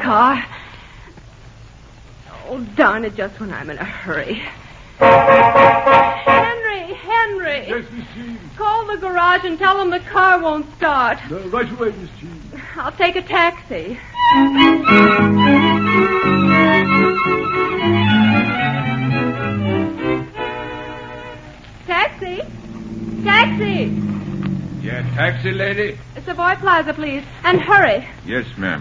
car. Oh, darn it, just when I'm in a hurry. Henry! Yes, Miss Jean. Call the garage and tell them the car won't start. Right away, Miss Jean. I'll take a taxi. Taxi? Taxi! Yeah, taxi, lady? Savoy Plaza, please. And hurry. Yes, ma'am.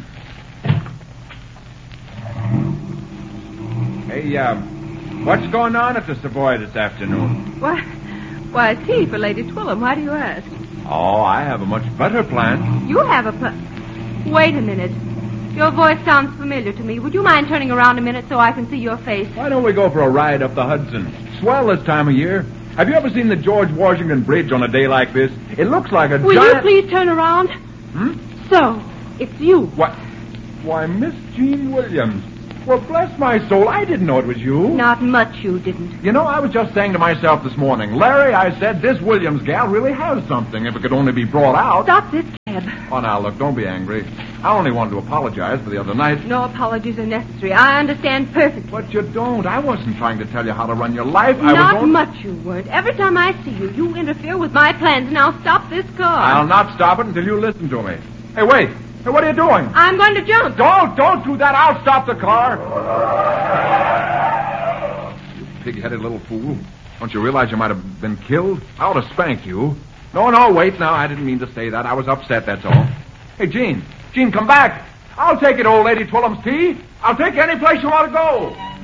Hey, what's going on at the Savoy this afternoon? Why, tea for Lady Twillum. Why do you ask? Oh, I have a much better plan. You have a plan. Wait a minute. Your voice sounds familiar to me. Would you mind turning around a minute so I can see your face? Why don't we go for a ride up the Hudson? Swell this time of year. Have you ever seen the George Washington Bridge on a day like this? It looks like a Will giant... you please turn around? So, it's you. What? Why, Miss Jean Williams. Well, bless my soul, I didn't know it was you. Not much you didn't. You know, I was just saying to myself this morning, Larry, I said, this Williams gal really has something if it could only be brought out. Stop this cab. Oh, now, look, don't be angry. I only wanted to apologize for the other night. No apologies are necessary. I understand perfectly. But you don't. I wasn't trying to tell you how to run your life. Not much you weren't. Every time I see you, you interfere with my plans. Now stop this car. I'll not stop it until you listen to me. Hey, wait. Hey, what are you doing? I'm going to jump. Don't do that. I'll stop the car. You pig-headed little fool. Don't you realize you might have been killed? I ought to spank you. No, wait now. I didn't mean to say that. I was upset, that's all. Hey, Jean, come back. I'll take it, old Lady Twillum's tea. I'll take you any place you want to go.